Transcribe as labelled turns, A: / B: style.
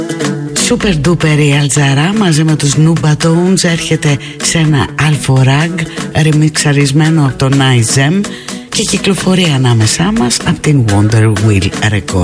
A: Super duper η Αλτζαρά μαζί με τους Nuba Tones έρχεται σε ένα αλφοράγ ρεμιξαρισμένο από τον Nizem και κυκλοφορεί ανάμεσά μας από την Wonder Wheel Records.